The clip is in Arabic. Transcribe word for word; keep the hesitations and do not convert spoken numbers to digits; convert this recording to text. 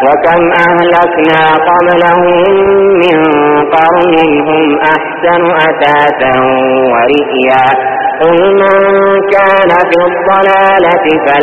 وكم أهلكنا قبلهم من قرن هم أحسن أثاثا ورئيا قل من كان في الضلالة فلا